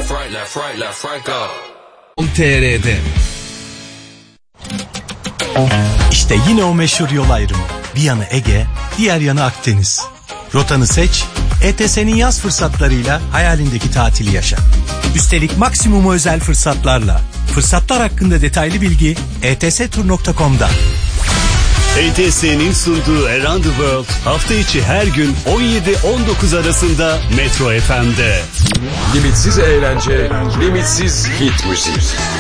TR'de. İşte yine o meşhur yol ayrımı. Bir yanı Ege, diğer yanı Akdeniz. Rotanı seç, ETS'nin yaz fırsatlarıyla hayalindeki tatili yaşa. Üstelik maksimum özel fırsatlarla. Fırsatlar hakkında detaylı bilgi etstur.com'da. ETS'nin sunduğu Around the World hafta içi her gün 17-19 arasında Metro FM'de. Limitsiz eğlence, limitsiz hit müzik.